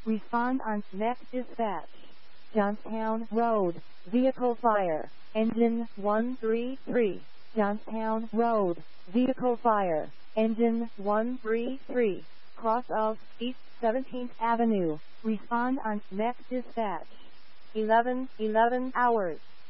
Respond on next dispatch. Johnstown Road, vehicle fire, engine 133. Johnstown Road, vehicle fire, engine 133. Cross of East 17th Avenue. Respond on next dispatch. 11 hours.